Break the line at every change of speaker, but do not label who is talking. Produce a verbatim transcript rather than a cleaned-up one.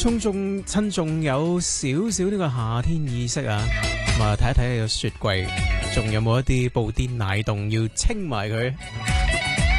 充仲趁仲有少少呢個夏天意識啊，咁啊睇一睇你個雪櫃，仲有冇一啲布甸奶凍要清埋佢。